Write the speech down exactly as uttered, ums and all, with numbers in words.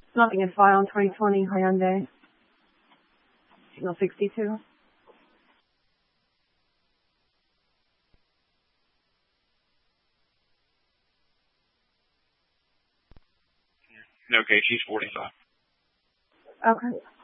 Nothing is filed. twenty twenty Hyundai. Signal sixty-two. Okay, she's forty-five. Okay.